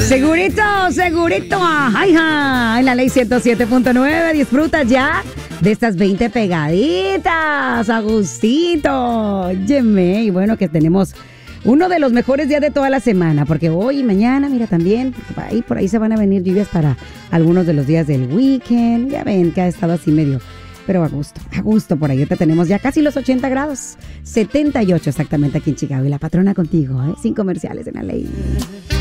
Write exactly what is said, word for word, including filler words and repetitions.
Segurito, segurito, ajá, en la ley ciento siete punto nueve. Disfruta ya de estas veinte pegaditas, Agustito. Óyeme, y bueno, que tenemos uno de los mejores días de toda la semana, porque hoy y mañana, mira, también, por ahí, por ahí se van a venir lluvias para algunos de los días del weekend. Ya ven que ha estado así medio, pero a gusto, a gusto. Por ahí te tenemos ya casi los ochenta grados, setenta y ocho exactamente aquí en Chicago. Y la patrona contigo, ¿eh? Sin comerciales en la ley.